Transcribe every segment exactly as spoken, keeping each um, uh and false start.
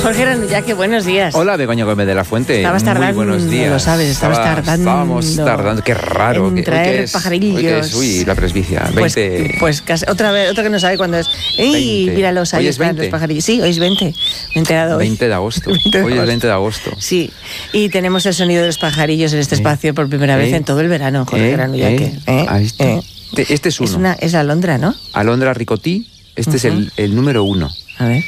Jorge Granullaque, buenos días. Hola, Begoña Gómez de la Fuente. Estabas tardando, muy buenos días. Lo sabes, estabas Estaba, tardando. Estábamos tardando, qué raro. En que, traer hoy que es, pajarillos. Hoy que es, uy, la presbicia. veinte... Pues, pues casi, otra vez, otra que no sabe cuándo es. ¡Ey, veinte. míralos! Ahí Hoy es están veinte. los pajarillos. Sí, hoy es veinte. Me he enterado hoy. veinte de agosto. veinte de Hoy agosto. es veinte de agosto. Sí, y tenemos el sonido de los pajarillos en este ¿Eh? espacio por primera vez ¿Eh? en todo el verano, Jorge ¿Eh? Granullaque. ¿Eh? ¿Eh? Ahí está. ¿Eh? Este es uno. Es, una, es la alondra, ¿no? Alondra ricotí. Este Uh-huh. es el, el número uno. A ver.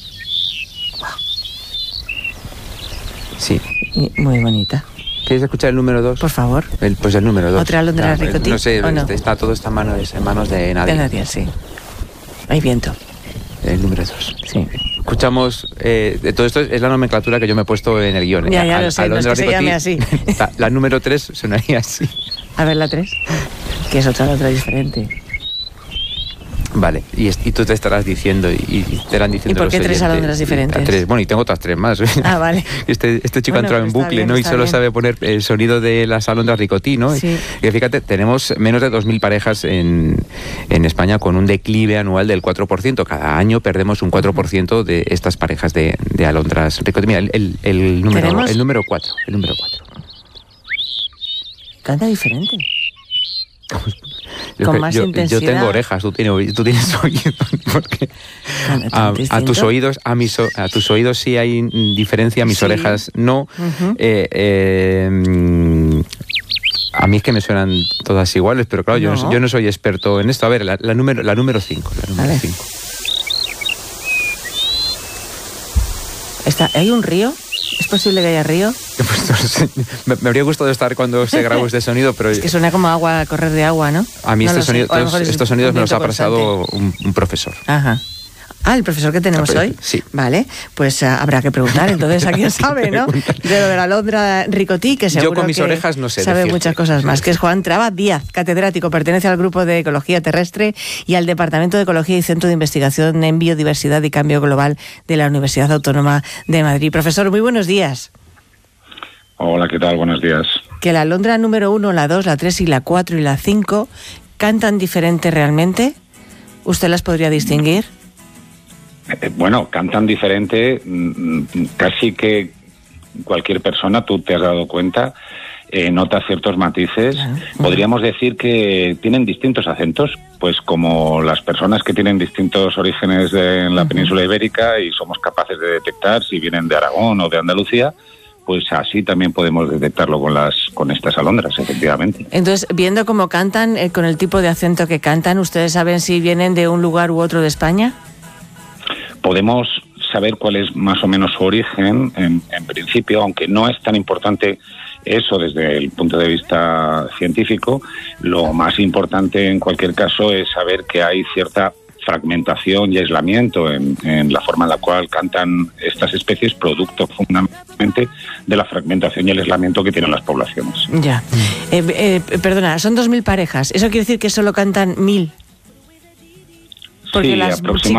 Sí. Y muy bonita. ¿Quieres escuchar el número dos? Por favor. El, pues el número dos. ¿Otra alondra Ah, ricotí, No sé, o no? está todo está en manos, en manos de nadie. De nadie, sí. Hay viento. El número dos. Sí. Escuchamos, eh, de todo esto es la nomenclatura que yo me he puesto en el guión. Ya, ya Al- lo sé, no es alondra que se ricotí, llame así. La, la número tres sonaría así. A ver la tres. Que es otra alondra diferente. Vale, y, es- y tú te estarás diciendo, y, y te estarán diciendo ¿Y por los qué tres oyentes, alondras diferentes? a tres, bueno, y tengo otras tres más. Ah, vale. Este, este chico Bueno, ha entrado pero en está bucle, bien, ¿no? Y está solo bien. sabe poner el sonido de las alondras ricotí, ¿no? Sí. Y fíjate, tenemos menos de dos mil parejas en, en España con un declive anual del cuatro por ciento. Cada año perdemos un cuatro por ciento de estas parejas de, de alondras ricotí. Mira, el, el, el número, ¿Tenemos? el número cuatro, el número cuatro. Canta diferente. Yo, Con que- más yo, yo intensidad. tengo orejas, tú tienes, tú tienes oídos, porque Canta tan a, a distinto. tus oídos, a mis, o- a tus oídos sí hay mm, diferencia, a mis Sí. orejas no. Ujú. Eh, eh, mm, a mí es que me suenan todas iguales, pero claro, yo, no. No. soy- yo no soy experto en esto. A ver, la, la número, la número cinco, la número Vale. cinco. Está, ¿hay un río? ¿Es posible que haya río? Pues no sé, me, me habría gustado estar cuando se grabó este sonido, pero Es que suena como agua, correr de agua, ¿no? a mí No este lo sé. sonido, O a lo todos mejor es estos un sonidos me los ha viento pasado un, un profesor. Ajá. Ah, el profesor que tenemos Ah, pues, hoy. sí. Vale, pues uh, habrá que preguntar entonces a quién sabe, ¿no? De lo de la alondra ricotí, que seguro Yo con mis que orejas no sé sabe decirte. muchas cosas más, que es Juan Traba Díaz, catedrático, pertenece al Grupo de Ecología Terrestre y al Departamento de Ecología y Centro de Investigación en Biodiversidad y Cambio Global de la Universidad Autónoma de Madrid. Profesor, muy buenos días. Hola, ¿qué tal? Buenos días. Que la alondra número uno, la dos, la tres y la cuatro y la cinco cantan diferente realmente. ¿Usted las podría distinguir? Eh, bueno, cantan diferente, mm, casi que cualquier persona, tú te has dado cuenta, eh, nota ciertos matices. Claro. Podríamos decir que tienen distintos acentos, pues como las personas que tienen distintos orígenes de, en la Uh-huh. península ibérica y somos capaces de detectar si vienen de Aragón o de Andalucía, pues así también podemos detectarlo con las con estas alondras, efectivamente. Entonces, viendo cómo cantan, eh, con el tipo de acento que cantan, ¿ustedes saben si vienen de un lugar u otro de España? Podemos saber cuál es más o menos su origen, en, en principio, aunque no es tan importante eso desde el punto de vista científico. Lo más importante en cualquier caso es saber que hay cierta fragmentación y aislamiento en, en la forma en la cual cantan estas especies, producto fundamentalmente de la fragmentación y el aislamiento que tienen las poblaciones. Ya. Eh, eh, perdona, son dos mil parejas. ¿Eso quiere decir que solo cantan mil? Porque Sí, las aproximadamente.